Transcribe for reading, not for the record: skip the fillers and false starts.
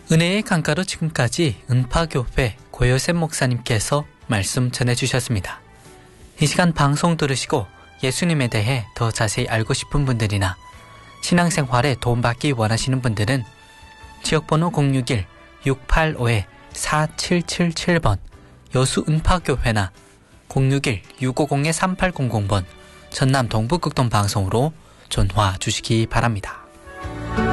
은혜의 강가로 지금까지 은파교회 고요셉 목사님께서 말씀 전해주셨습니다. 이 시간 방송 들으시고 예수님에 대해 더 자세히 알고 싶은 분들이나 신앙생활에 도움받기 원하시는 분들은 지역번호 061-685-4777번 여수 은파교회나 061-650-3800번 전남 동부극동 방송으로 전화 주시기 바랍니다.